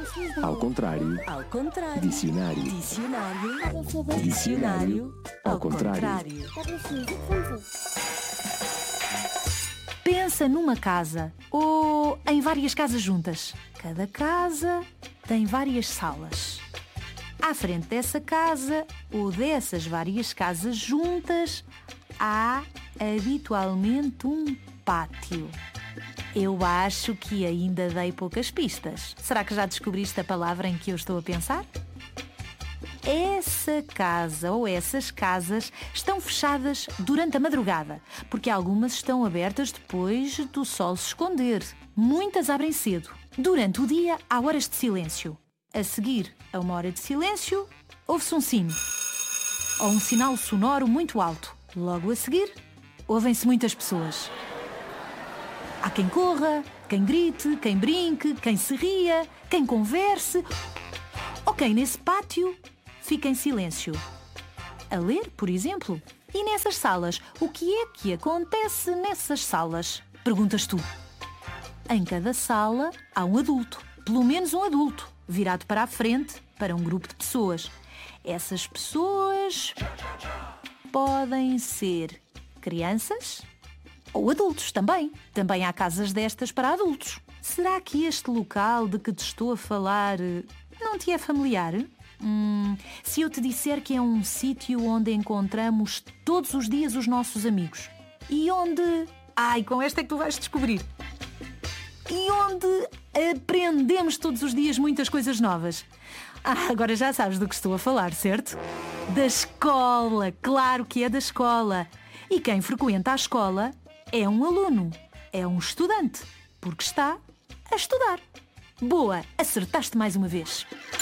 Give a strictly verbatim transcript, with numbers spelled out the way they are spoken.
Ao contrário. Ao contrário. Dicionário. Dicionário. Dicionário. Ao contrário. Pensa numa casa ou em várias casas juntas. Cada casa tem várias salas. À frente dessa casa ou dessas várias casas juntas há habitualmente um pátio. Eu acho que ainda dei poucas pistas. Será que já descobriste a palavra em que eu estou a pensar? Essa casa ou essas casas estão fechadas durante a madrugada, porque algumas estão abertas depois do sol se esconder. Muitas abrem cedo. Durante o dia há horas de silêncio. A seguir a uma hora de silêncio, ouve-se um sino ou um sinal sonoro muito alto. Logo a seguir, ouvem-se muitas pessoas. Há quem corra, quem grite, quem brinque, quem se ria, quem converse ou quem nesse pátio fica em silêncio. A ler, por exemplo. E nessas salas, o que é que acontece nessas salas? Perguntas tu. Em cada sala há um adulto, pelo menos um adulto, virado para a frente para um grupo de pessoas. Essas pessoas podem ser crianças ou adultos também. Também há casas destas para adultos. Será que este local de que te estou a falar não te é familiar? Hum, se eu te disser que é um sítio onde encontramos todos os dias os nossos amigos e onde... Ai, com esta é que tu vais descobrir. E onde aprendemos todos os dias muitas coisas novas. Ah, agora já sabes do que estou a falar, certo? Da escola, claro que é da escola. E quem frequenta a escola é um aluno, é um estudante, porque está a estudar. Boa, acertaste mais uma vez.